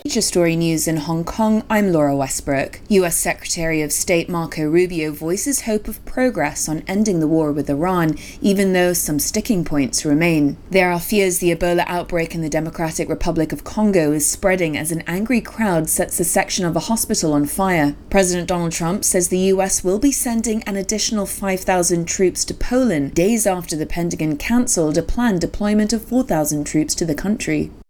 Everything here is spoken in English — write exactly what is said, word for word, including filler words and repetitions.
Asia Story News in Hong Kong, I'm Laura Westbrook. U S Secretary of State Marco Rubio voices hope of progress on ending the war with Iran, even though some sticking points remain. There are fears the Ebola outbreak in the Democratic Republic of Congo is spreading as an angry crowd sets a section of a hospital on fire. President Donald Trump says the U S will be sending an additional five thousand troops to Poland days after the Pentagon cancelled a planned deployment of four thousand troops to the country.